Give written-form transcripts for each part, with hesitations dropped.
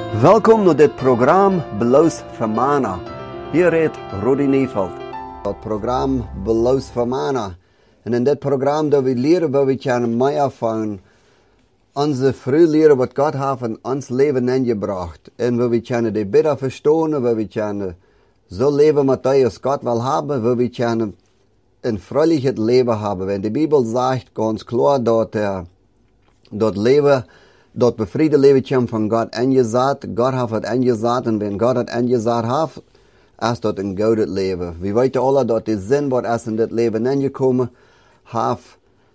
Welkom naar dit programma Beloos voor Mana. Hier redt Rudi Nieveld. Het programma Beloos voor Mana. En in dit programma dat we leren waar we kunnen meer van onze früh leren wat God heeft in ons leven ingebracht. En waar we kunnen die beter verstaan, waar we kunnen zo leven met als God wil hebben, waar we kunnen een vrolijk leven hebben. Want de Bijbel zegt ganz klar dat leven, dat bevriede leven komt van God ingezet. God heeft het ingezet en wenn God het ingezet heeft, is dat een goud leven. We weten alle dat de zin wat is in dit leven ingekomen, heeft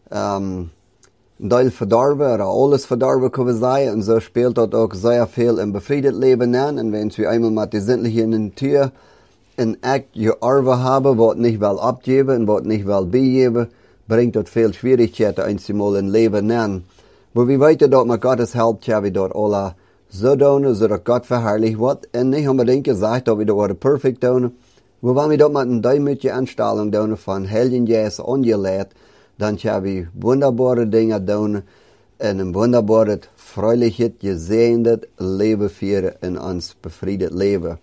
deel verdorven, oder alles verdorven kunnen we zeggen. En zo speelt dat ook zeer veel in bevriedend leven in. En wenn we eenmaal met de zindliche natuur een echt geërven hebben, wat niet wil opgeven en wat niet wil bijgeven, brengt dat veel schwierigheden eenmaal in leven in. Maar we weten dat met Gottes hulp kunnen we dat alle zo doen, zodat God verherrlicht wordt. En niet unbedingt gezegd dat we dat perfect doen. Maar wanneer we dat met een duidelijke instelling doen van Heiligen Geest ongeleid, dan kunnen we wunderbare dingen doen en een wunderbare, vrolijk, gezegendet leven vieren in ons bevriedend leven.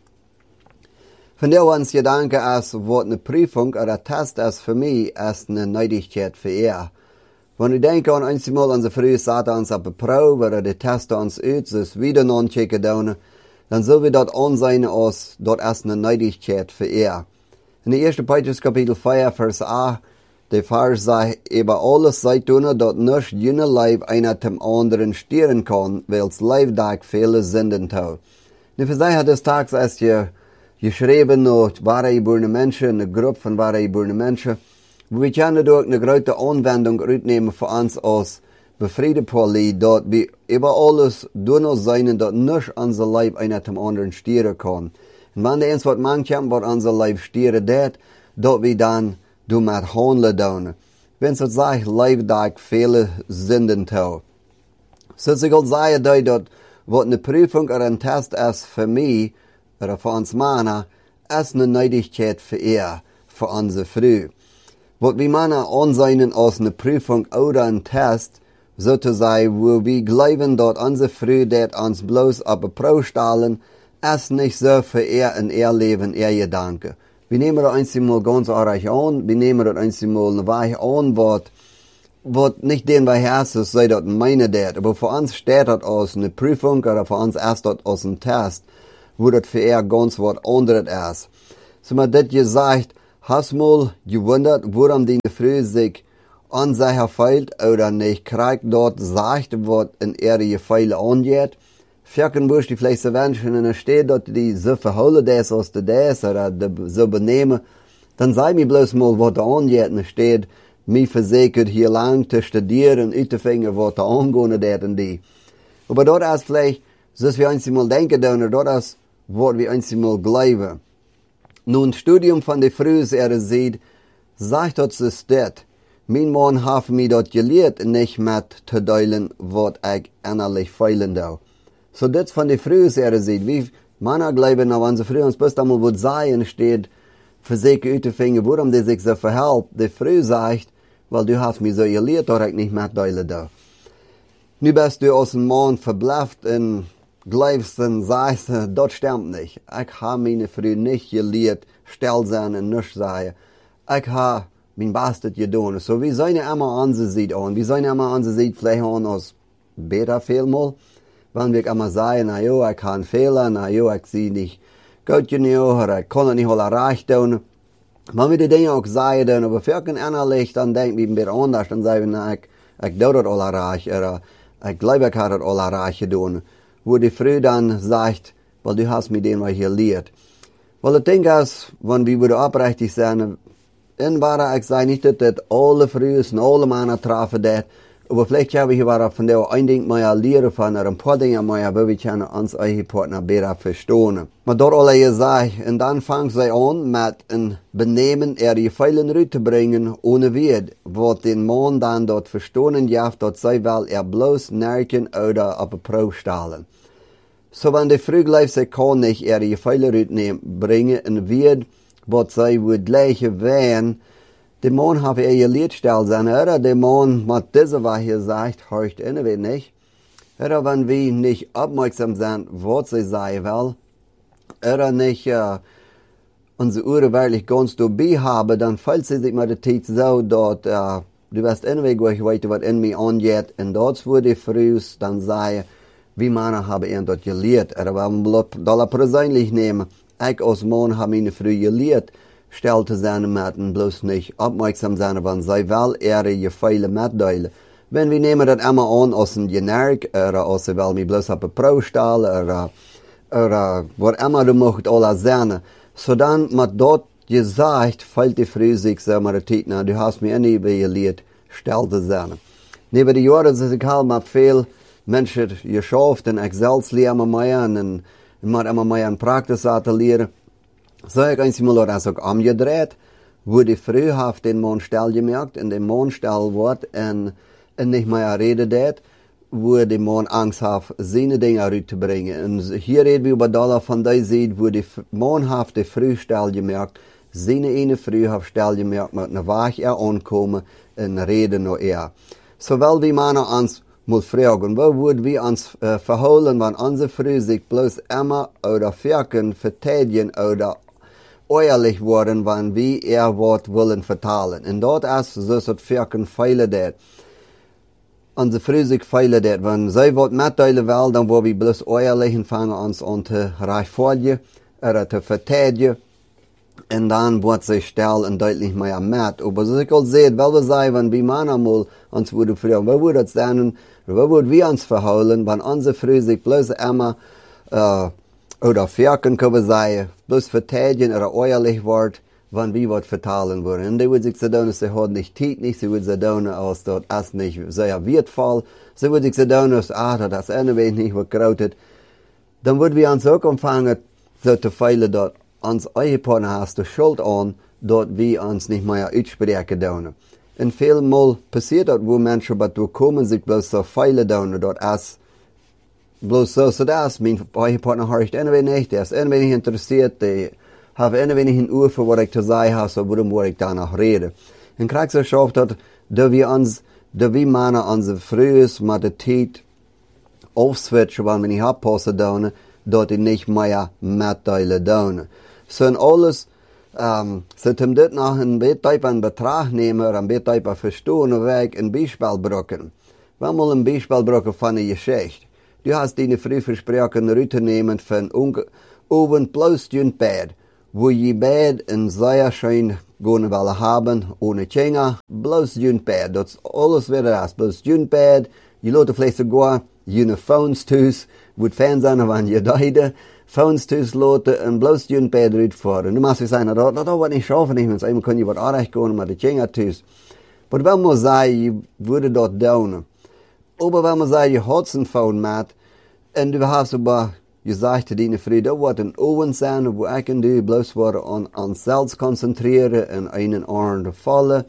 Vandaar ons gedanke is, wat een prüfung oder een test is voor mij, is een neidigheid voor je. Wanneer we denken aan eenmaal onze vrije Satans op de proef, waar de test ons uit, dus wieder non-checken doen, dan zullen we dat aanzien als, dat is een neidigheid voor je. In de eerste Petrus kapitel 4, vers 8, de vers zegt, über alles seid doen, dat nicht jene Leib einer dem anderen stieren kann, welks Leibdag viele Sünden tau. Nu, voor zich des tags is je geschreven naar ware geboren mensen, een groep van ware geboren mensen. We kunnen ook een grote aanwending uitnemen voor ons als bevriede Pauli, dat we über alles doen zijn dat niet onze Leib einer dem anderen stieren kan. En wanneer eens wat manchen wat onze Leib stieren deed, dat we dan doen met handelen doen. Wenn ze zegt, Leibdag vele Sünden tau. Zoals ik al zei, dat wat een prüfung of een test is voor mij, of voor ons mannen, is een neidigheid voor ihr, voor onze vrouw. Wat we mannen aanzien als een prüfung oder een test, sozusagen, wo we geloven dat onze vrouw dat ons bloos op een proef stellen, is niet zo voor ihr in ihr leven, ihr gedanken. We nemen dat eenmaal ganz erg aan, we nemen dat eenmaal een weg aan, wat niet den wij hersen, zei dat meine dat. Aber voor ons staat dat als een prüfung, oder voor ons is dat als een test, wo dat für ihr ganz wat anderes is. So maar dit gezegd, hast mal gewundert, warum die Frau sich an sich erfeilt oder nicht kriegt dort sagt, was in ihre Gefeile angeht. Vierken wirst die vielleicht so wünschen, und es steht, dass die so verholen das aus der das oder so benehmen, dann sei mir bloß mal, was da angeht, und es steht, mir versichert hier lang zu studieren, und zu finden, was da angehen wird und die. Aber dort ist vielleicht, so wir einmal denken, dort ist, was wir einmal glauben. Nun, ein Studium von der Frühsehre sieht, sagt uns das, mein Mann hat mir das gelehrt, nicht mit zu teilen, was ich innerlich feilen darf. So das von der Frühsehre sieht, wie Männer glauben, wenn sie früh uns bis einmal was sagen, steht, für sich auszufinden, warum die sich so verhält. Die Früh sagt, weil du hast mir so gelehrt, dass ich nicht mehr teilen darf. Nu bist du als ein Mann verblüfft und glaubst und sagst, das stimmt nicht. Ich habe meine Frau nicht gelehrt, still sein und nichts sagen. Ich habe mein Bestes getan. So, wir sollen ja immer ansehen an. Wir sollen ja immer ansehen, vielleicht an als besser vielmal. Wenn wir immer sagen, na ja, ich habe einen Fehler, na ja, ich sehe nicht gut genug, oder ich kann nicht alle recht tun. Wenn wir die Dinge auch sagen, aber für kein innerlich, dann denken wir ein bisschen anders. Dann sagen wir, na, ich tue das alle recht, oder ich glaube, ich habe das alle recht getan. Wo die Frau dann sagt, weil du hast mir den mal hier gelehrt. Weil ich denke, wenn wir wieder aufrichtig sind, in Wahrheit, ich sage nicht, dass alle Frauen und alle Männer treffen das, aber vielleicht haben wir von der ein Ding mehr lernen von, oder ein paar Dinge mehr, wo wir können uns eigenen Partner besser verstehen. Aber dort alle gesagt, und dann fangen sie an, mit ein Benehmen ihre Feilen rüberzubringen, ohne Wert, wo den Mann dann dort verstehen darf, dass sie will bloß nerken oder auf eine Probe stellen. So, wenn die Frau gleich sie kann nicht ihre Feilen rüberbringen, und wird, was sie wohl gleich werden, der Mann hat ihr Liedstell sein, oder? Der Mann mit dieser, was hier sagt, horcht innerlich nicht. Oder wenn wir nicht aufmerksam sind, was sie sagen will, oder nicht unsere Uhren wirklich ganz dabei haben, dann fällt sie sich mit der Zeit so, dass du wirst irgendwie gleich weiter, was in mir angeht, und dort würde ich früh dann sagen, wie Männer haben ihn dort gelehrt. Oder wenn wir das persönlich nehmen, ich als Mann habe ihn früh gelehrt, stellte seine Mädchen bloß nicht aufmerksam sein, wenn sie will ihre Gefehle mitteilen. Wenn wir nehmen das immer an als ein Generik, oder als sie will mich bloß auf eine Pro stellen, oder was immer du möchtest, alles sein. So dann, mit dort gesagt, fällt die früh sich so mit der Zeit, du hast mir nie gelehrt, stellte sein. Neben den Jahren ist ich halt mit viel Menschen geschafft, und ich selbst lerne mehr, und mit immer mehr in Praxis zu lernen. So ich einmal das auch umgedreht, wo die früh hat den Mann still gemerkt, und der Mann still wird, und nicht mehr reden det, wo der Mann Angst hat, seine Dinge rauszubringen. Und hier reden wir über Dollar von der Seite, wo der Mann hat die früh still gemerkt, seine eine früh hat still gemerkt, mit einer Wache ankommen, und reden noch eher. So weil wir Männer uns mal fragen, wo würden wir uns verholen, wenn unsere früh sich bloß immer oder Firken verteidigen oder ehrlich worden, wenn wir ihr Wort wollen vertalen. Und dort ist so das Firken feilen det. Unsere früh sich feilen det. Wenn sie Wort mitteilen will, dann wollen wir bloß ehrlich und fangen uns an zu rechtfertigen oder zu verteidigen. Und dann wird sie still und deutlich mehr mit. Aber so ich auch sehe, weil wir sagen, wenn wir Männer mal uns würden fragen, wo würde es denn, wo würden wir uns verholen, wenn unsere früh sich bloß immer, oder Firken können wir sagen, bloß verteidigen oder ehrlich wird, wenn wir was vertalen würden. Und die würden sich so tun, sie hat nicht Zeit nicht, sie würden so tun, als dort ist nicht sehr wertvoll. Sie würden sich so tun, als, das eine weiß nicht, was gerautet. Dann würden wir uns auch anfangen, so zu feilen, dort uns Ehepartner hast du Schuld an, dort wir uns nicht mehr aussprechen tun. Und vielmal passiert das, wo Menschen bei dir kommen, sich bloß so feilen tun, dort ist bloß so das, mein Ehepartner horcht irgendwie nicht, der ist irgendwie nicht interessiert, der hat irgendwie nicht ein Ohr für was ich zu sagen habe, so worum ich danach rede. Und kriegst du schafft das, da wir Männer unsere Frühes mit der Zeit aufswitchen, weil wir nicht abpassen tun, dort die nicht mehr mitteilen tun. So und alles, so zum dit noch ein bisschen in Betracht nehmen, oder ein bisschen verstehen, weg ein Beispiel brücken. Wir mal ein Beispiel brücken von einer Geschichte. Du hast deine früh versprochen Route nehmen von oben bloß ein Bett, wo je Bett in sehr schön gehen wollen haben, ohne Kinder, bloß ein Bett. Das alles wieder das, bloß ein Bett. Je Leute vielleicht sogar jene Phones tus, wo Fernsehen, wenn je deide, Phones tus Leute und bloß ein Bett rüberfahren. Du machst sagen, das wird nicht schaffen, ich muss einmal können je was anrecht gehen mit den Kinder tus. Aber wenn man sagt, je würde dort down. Aber wenn man sagt, je hat ein Phone mit, und du hast aber gesagt, deine Frau, da wird ein Owen sein, wo ich und du bloß an uns selbst konzentrieren, in einen anderen Falle,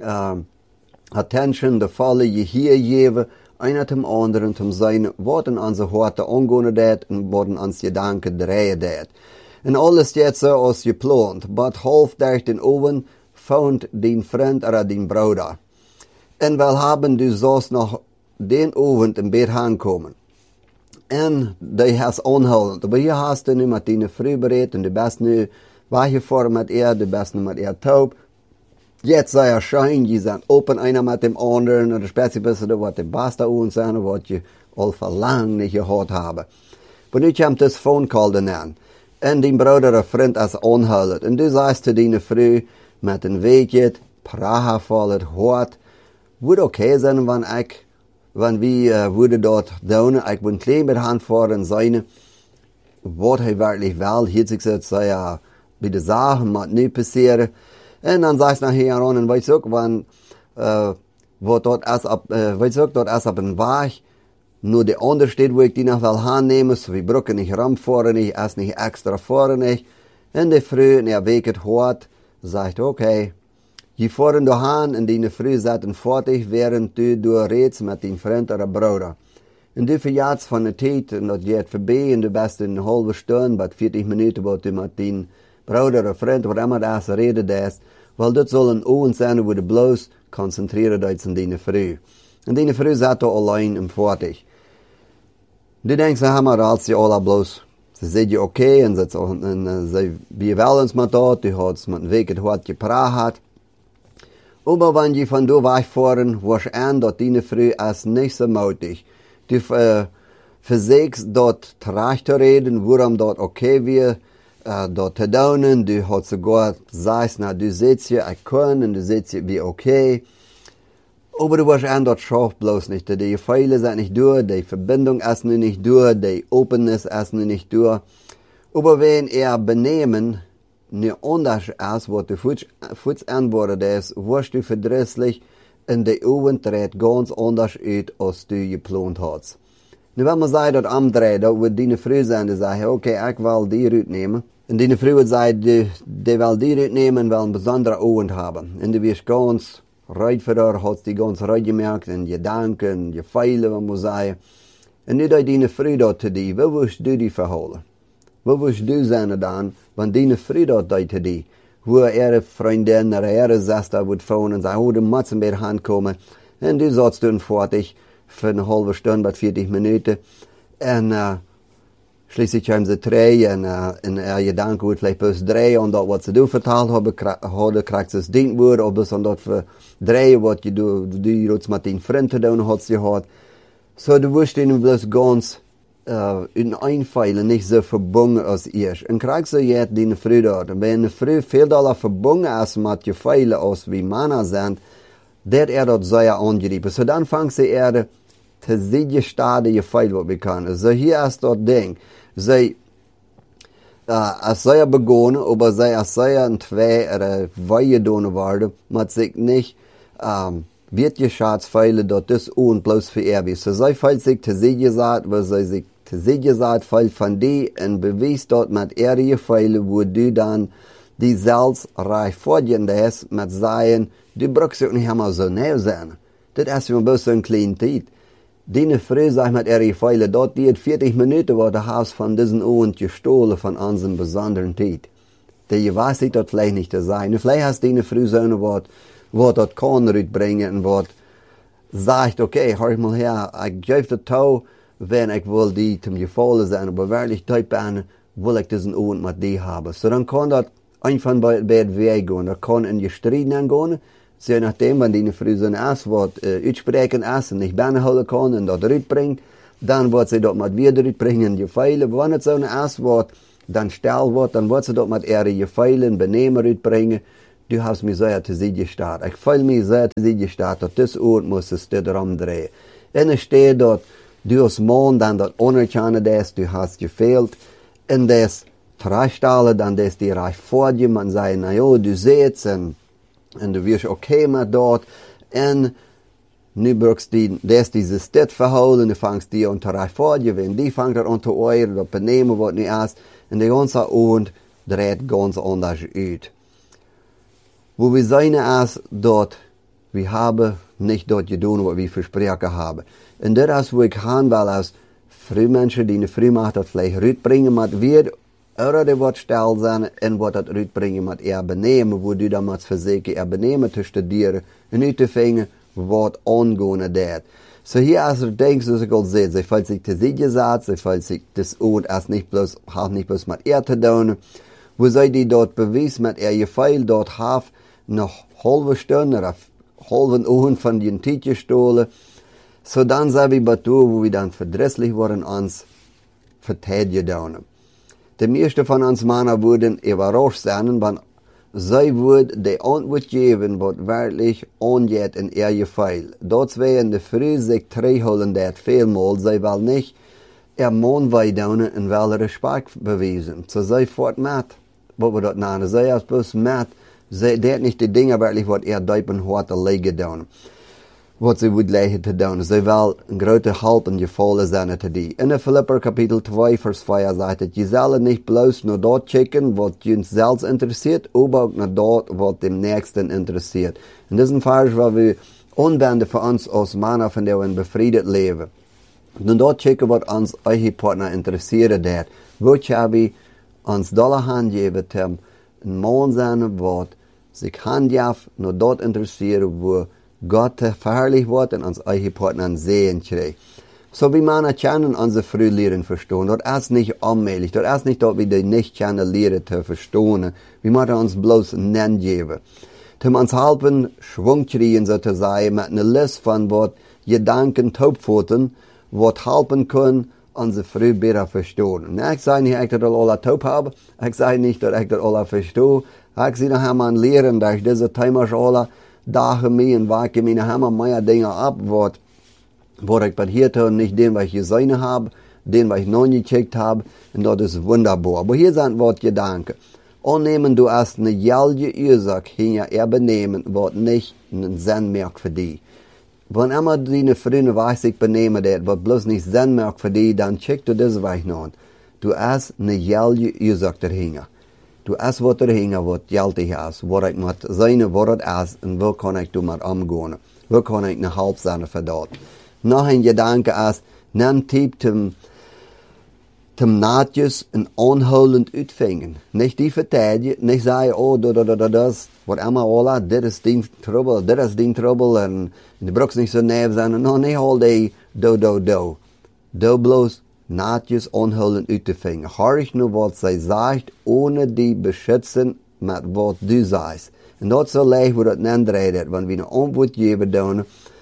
Attention, der Falle, je hier geben, einer zum anderen, zum sein, was in unsere Worte angehen det, und was in uns Gedanken drehen det. Und alles jetzt so als geplant, but half durch den Owen, fand dein Freund oder dein Bruder. Und wir haben du sollst noch den Owen im Bett ankommen. Und die hast anhalten. Aber hier hast du nu mit deine Früh berät, und du bist nu weitergefahren mit ihr, du bist nu mit ihr taub. Jetzt sei er schön, die sind open einer mit dem anderen, oder speziell bisschen, was die Basta uns sind, was je all verlangt nicht gehört haben. Aber nu kommt das Phone Call dann an. Und dein Bruder oder Freund ist anhalten. Und du sagst zu deine Früh, mit dem Weg geht, Praha fallet, hart, würde okay sein, wenn wir würde dort down, ich bin klein mit Hand fahren, seine, was er wirklich will, hier sich jetzt, ja, bitte sagen, was nicht passieren. Und dann sagst du nachher an, und weißt du, wenn, wo dort erst ab, weißt du, dort erst ab ein Weg, nur der andere steht, wo ich die noch will annehmen, so wie Brücke nicht ramfahren, nicht, erst nicht extra fahren, nicht. Und der Früh, und er weget hart, sagt, okay, je fahren du han, und die Früh seid fertig, während du redest mit deinem Freund oder Bruder. Und du verjagst von der Zeit, und das geht vorbei, und du bist in einer halben Stunde, bei 40 Minuten, wo du mit deinem Bruder oder Freund, was immer das redest, weil das soll ein Ohren sein, wo du bloß konzentrieren dich in deine Früh. Und deine Früh seid du allein und fertig. Die denken, sie haben als die alle bloß, sie sehen ja okay, und sie, wir wollen uns mal dort, die hat es mit dem Weg hart gepraht. Aber wenn die von da wegfahren, wirst du an, dort die früh als nicht so mutig. Die versuchst dort recht zu reden, warum dort okay wir, dort zu tun, du hast sogar gesagt, na, du sitzt hier, ich kann, und du sitzt hier wie okay. Aber du wirst an, dort schafft bloß nicht. Die Pfeile sind nicht durch, die Verbindung ist nicht durch, die Openness ist nicht durch. Aber wenn er benehmen, nicht anders ist, was du fuß antwortet ist, wirst du verdrießlich und die Augen tritt ganz anders aus, als du geplant hast. Nu, wenn man sagt, dass am Dreh, da wird die Frau sein, die sagt, okay, ich will die Route nehmen. Und die Frau wird sagen, die will die Route nehmen, weil einen besonderen Augen haben. Und du wirst ganz reut für haar, hast die ganz reut gemerkt, und Gedanken, je Pfeile, wenn man sagen. Und nu, die Frau dort zu dir, wo wirst du die verholen? Wo wirst du sein dann, wenn die Frau dort zu dir, wo ihre Freundin oder ihre Schwester wird fahren und sagen, oh, du musst in der Hand kommen. Und du sagst dann fertig, für eine halbe Stunde, bis 40 Minuten. Und schließlich haben sie drei, und ihr Gedanke wird vielleicht bis 3, und das, was sie du verteilt haben, kriegst du das Dienstwort, oder bis das für 3, was du jetzt mit den Freunden tun hast gehabt. So, du wirst ihnen bloß ganz in Einfällen nicht so verbunden als ich. Und kriegst du jetzt die Früh dort. Und wenn eine Früh viel doller verbunden ist mit Gefeilen als wie Männer sind, dat dort sehr angerieben. So dann fangst du eher te sehen stade Gefeil, was wir können. So hier ist das Ding. Sie, es sei begonnen, aber es sei ein 2 oder Weihe tun worden, man sich nicht, wird geschätzfeile, dort das und bloß für ewig. So sei falls sich te sehen gesagt, weil sie sich te sehen gesagt, fall von die und beweist dort mit ehrliche Feile, wo du dann die selbst reich vorgehen lässt, mit sein, du brauchst ja nicht immer so näher sein. Das ist ja bloß so ein kleiner Zeit. Die Frau sagt mit ihrer Feile, dort die 40 Minuten war der Haus von diesen Abend gestohlen von unserem besonderen Zeit. Die weiß ich dort vielleicht nicht zu sein. Vielleicht hast die Frau so eine Wort, wo dort kann bringen und was sagt, okay, hör mal her, ich gebe das Tau, wenn ich will die zum Gefallen sein, aber wirklich dort bin, will ich diesen Abend mit die haben. So dann kann dort einfach bei der Weg gehen, da kann in die Striden gehen, je nachdem, wenn die Frau so ein Wort aussprechen ist und nicht behandeln kann und dort rüberbringt, dann wird sie dort mit wieder rüberbringen, die Pfeile. Wenn es so ein Wort dann still wird, dann wird sie dort mit ihren Gefeilen, Benehmen rüberbringen. Du hast mich sehr zu sie gestartet. Ich fühle mich sehr zu sie gestartet, das Ort muss es dort rumdrehen. Und es steht dort, du hast Mond, dann dort unerkennen das, du hast gefehlt, und das Treistelle, dann das die Reich vor dir, man sagt, na ja, du siehst, und du wirst okay mit dort, und nu brauchst du diese Stadt verholen, du fängst die unter Reich vor dir, wenn die fängt er unter euer, das Benehmen wird nicht erst, und die ganze Abend dreht ganz anders aus. Wo wir sein ist, dort, wir haben nicht dort getan, was wir versprochen haben. Und das ist, wo ich haben will, als Frühmenschen, die eine Frühmacht das vielleicht rüberbringen mit wir, oder die wird still sein und wird das rüberbringen mit ihr Benehmen, wo du damals versuchst, ihr Benehmen zu studieren und nicht zu finden, was angehen wird. So hier ist das Ding, so ich auch sehe, sie fühlt sich zu sich gesagt, sie fühlt sich das Ort erst nicht bloß, hat nicht bloß mit ihr zu tun, wo sie die dort bewiesen mit ihr Gefeil dort haben, noch halbe Stunde oder halben Uhr von den Zeit gestohlen. So dann sind wir bei du, wo wir dann verdrießlich waren, uns verteidigen. Die meisten von uns Männer würden überrascht sein, wenn sie würden die Antwort geben, was wirklich angeht in ihr Gefeil. Dort werden die Früh sich holen, das vielmal, sie will nicht ihr Mann weidaunen und will Respekt beweisen. So sie fort mit, was wir dort nennen, sie ist bloß mit, sie hat nicht die Dinge wirklich, was ihr Deipen hat, legen down. Was sie would leiden te doen. Sie will een grote hulp en gevallen zijn te die. In Philipper Kapitel 2, Vers 2 sagt es, je zullen nicht bloß nur dort checken, was uns selbst interessiert, aber auch nur dort, was dem Nächsten interessiert. In diesem Vers, weil wir unbändig für uns als Männer, von der wir befriedet leben. Und dort checken, was uns eure Partner interessiert hat. Wo haben wir uns Dollar Hand geben, ein Mann sein, was sich Hand jaft, nur dort interessiert, wo Gott verherrlicht wird und uns eure Partner sehen kriegt. So wie man kennen unsere Frühlehrer verstehen. Dort ist nicht allmählich. Dort ist nicht, dass wir die nicht kennen, Lehre zu verstehen. Wir müssen uns bloß nennen geben. Zum uns helfen, Schwung kriegen, sozusagen, mit einer Liste von was Gedanken, Taubpfoten, was helfen können, unsere Früh besser verstehen. Ich sage nicht, dass ich alle taub habe. Ich sage nicht, dass ich das alle verstehe. Ich sehe nachher mal lernen, dass ich diese Thema alle Dagen mehr und wacke mir nachher mal mehr Dinge ab, was ich bei hier tue, nicht den, was ich gesehen habe, den, was ich noch nicht gecheckt habe, und das ist wunderbar. Aber hier sind was Gedanken. Annehmen, du hast eine jährliche Ursache hinter ihr Benehmen, was nicht einen Sinn merkt für dich. Wenn immer deine Freunde weiß, ich benehme das, was bloß nicht Sinn merkt für dich, dann check du das weich noch. Du hast eine jährliche Ursache dahinter. Du hast was dahinter, was geltig ist, was ich mit sein, was das ist, und wo kann ich du mit umgehen. Wo kann ich eine Halb sein für das. Noch ein Gedanke ist, nimm Tipp zum Natjes en aanhoudend uitvingen. Nicht die verteidigen, nicht sagen, oh, das, wat immer alle, dit is die trouble, en du brauchst nicht so nerv sein, no, nicht all die, do. Do bloß Natjes aanhoudend uitvingen. Hör ich nur, was sie sagt, ohne die beschützen, mit was du sagst. Und das so leicht, wo das nicht redet, wenn wir eine Antwort geben, dann,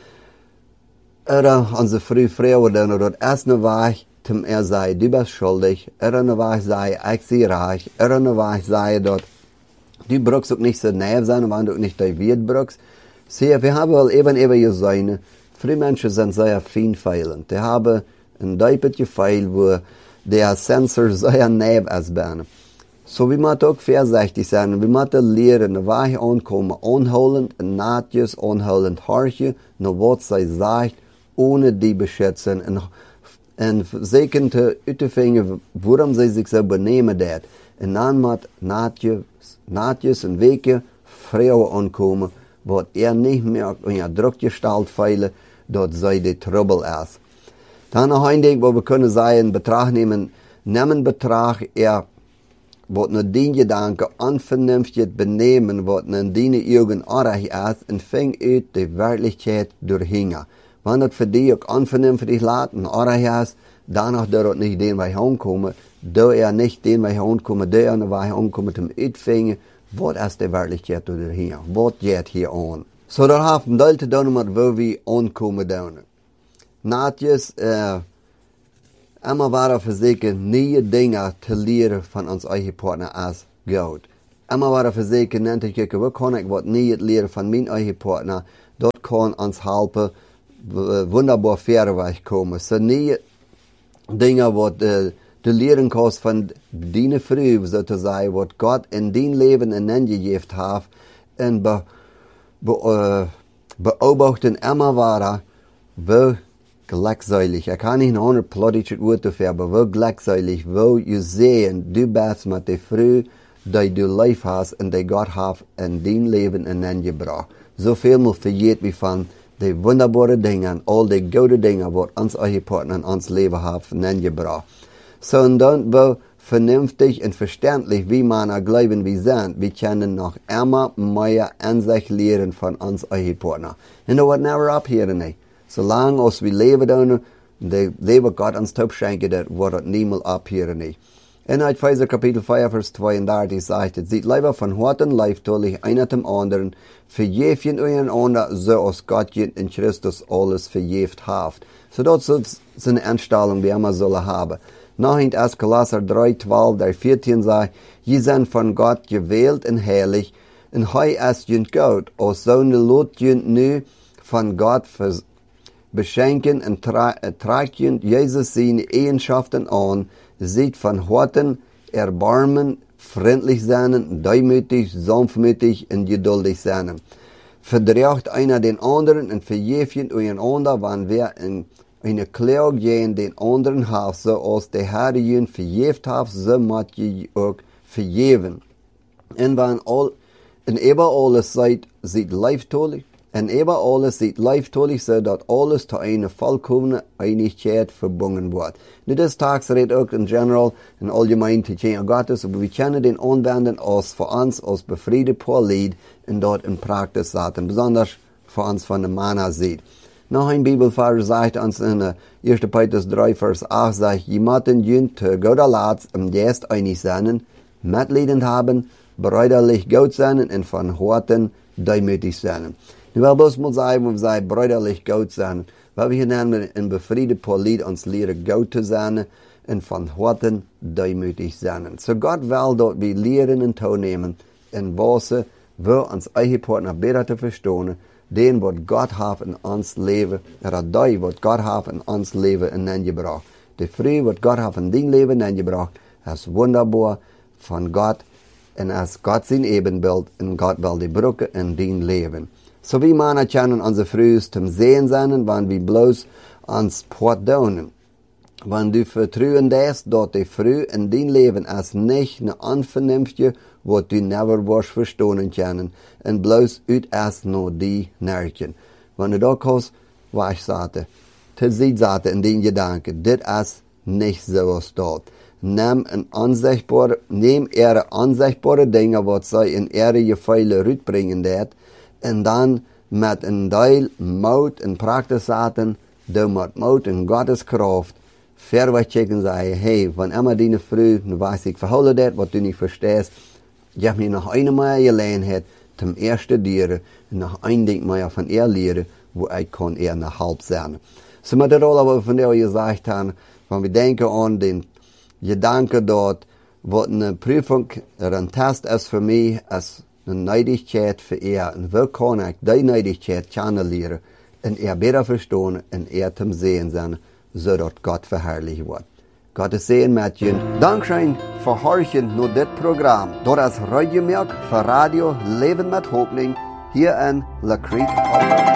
oder unsere Frau, dann, das erste war, zum sei, du bist schuldig, eine Wahrheit sei, ich sie reich, eine Wahrheit sei, dort, du brauchst auch nicht so nerv sein, wenn du nicht dein Wirt brauchst. Sieh, wir haben wel eben gesehen, viele Menschen sind sehr feinfühlend. Die haben ein Deipet Gefühl, wo der Sensor sehr nerv ist. So, wir müssen auch vorsichtig sein, wir müssen lernen, eine Wahrheit ankommen, anholend, nahtjes, anholend, horchen, nur was sie sagt, ohne die beschützen, en zeker te uitvinden waarom ze zich zo benemen dat. En dan moet naadjes en weken vrouwen aankomen, wat niet meer in je druk gesteld veilen, dat zij de trouble is. Dan nog een ding wat we kunnen zeggen, betracht nemen betracht wat naar die gedanken onvernünftig benemen, wat naar die eigen oorlog is, en ving uit de werkelijkheid doorhingen. Wenn das für dich auch unvernünftig laten, oder ist, danach dort nicht den Weg ankommen, da nicht den Weg ankommen, da den Weg ankommen, zum Uitvingen, was ist die Wirklichkeit oder hier, was geht hier an. So, da haben wir Leute dann mit, wo wir ankommen dann. Natjes, immer war für sich neue Dinge zu lernen von uns eigen Partner als gut. Immer war für sich, nennt ich, wo kann ich was Neues lernen von meinem eigen Partner, dort kann uns helfen, wunderbar Fährweg kommen. So nie Dinge, was du lernen kannst von deiner Früh, sozusagen, was Gott in dein Leben gegeben hat, und beobachten immer weiter, wo glückselig, ich kann nicht ein anderes plottisches Wort dafür, aber wo glückselig, wo du sehen, du bist mit der Früh, die du lief hast und die Gott hat in dein Leben gebracht. So viel mal vergeht wie von die wunderbare Dinge, all die gute Dinge, die uns eigen Partner in uns Leben haben, gebracht. So, und dann, wo vernünftig und verständlich, wie man glauben wir sind, wir können noch immer mehr an sich lernen von uns eigen Partner. Und das wird never abhören, nicht. Solange als wir leben dann, die Leben Gott uns top schenken, das wird es niemals abhören, nicht. In Epheser Kapitel 5, Vers 32 sagt es, seid lieber von Horten leibtülich einer zum anderen, verjäfen einander, so als Gott in Christus alles verjäft hat. So das ist eine Einstellung, die wir sollen haben. Noch in 1. Kolosser 3, 12, der 14 sagt, je sind von Gott gewählt und heilig, und hei ist jünd Gott, als so eine Lot jünd nu von Gott beschenken und tragt jünd Jesus seine Eigenschaften an, sieht von Horten Erbarmen, freundlich sein, demütig, sanftmütig und geduldig sein. Verdrängt einer den anderen und verjäft einander, wenn wir in eine Klage gehen den anderen haben, so als der Herr ihn verjäft hat, so muss ihr auch verjäven. Und wenn über alles seid leibtülich, und über alles seid leibtülich, so dass alles zu einer vollkommenen Einigkeit verbunden wird. Nicht das Tags redet auch in general, in allgemein zu Tjen Gottes, aber wir können den anwenden als für uns als befriedet Lied und dort in Praxis setzen, besonders für uns von dem Manna sieht. Noch ein Bibelvers sagt uns in 1. Petrus 3, Vers 8, sagt, je moeten jün te goder laats Geest einig zijn, medlidend haben, brüderlich gut sein und von Horten demütig sein. Nu wel bloß mal sagen, wir sagen, brüderlich gut sein, weil wir nennen in befriede Polit uns leren gut zu sein und von Horten demütig sein. So Gott will dort wir lehren und toenehmen, in Weise, wir uns eigen Partner besser zu verstehen, den wat Gott hat in ons leven, die wat Gott hat in ons leven ingebracht. Die Früh, wat Gott hat in dein Leben ingebracht, ist wunderbar von Gott und ist Gott sein Ebenbild und Gott will die Brücke in dein Leben. So wie Männer können unsere Früh zum Sehen sein, wenn wir bloß ans Port donen. Wenn du vertrauen darfst, dort die Früh in dein Leben ist nicht eine Unvernünftige, wat du never was verstehen können, und bloß uit erst nur die Nerven. Wenn du da kommst, was ich sagte, zu sehen sagte in den Gedanken, das ist nicht so was dort. Nimm ihre unsichtbare Dinge, was sie in ihre Gefühle rütbringen wird, und dann mit einem Teil Mut und Praxis sagen, du mit Mut und Gottes Kraft, verweg checken sagen, hey, wenn immer deine Früh, weiß ich verholen das, was du nicht verstehst, ich habe mir noch einmal gelernt, zum ersten Dieren, und noch ein Ding mehr von ihr lernen, wo ich kann eher nach halb sein. So mit der Rolle, was von der gesagt haben, wenn wir denken an den Gedanken dort, was eine Prüfung, ein Test ist für mich, ist eine Neidigkeit für ihr. Und wie kann ich die Neidigkeit kennenlernen, und ihr besser verstehen, und ihr zum Sehen sein, so dass Gott verherrlicht wird. Gottes Segen mit Ihnen. Dankeschön für Horchen nur das Programm. Dort ist Radio Milk für Radio Leben mit Hoffnung hier in La Crete.